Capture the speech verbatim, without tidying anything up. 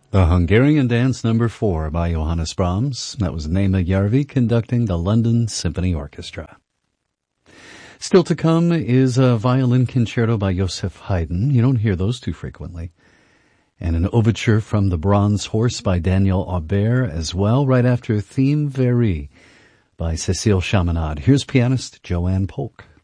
The Hungarian Dance Number Four by Johannes Brahms. That was Nema Järvi conducting the London Symphony Orchestra. Still to come is a violin concerto by Joseph Haydn. You don't hear those too frequently. And an overture from The Bronze Horse by Daniel Aubert as well, right after Theme Very by Cécile Chaminade. Here's pianist Joanne Polk.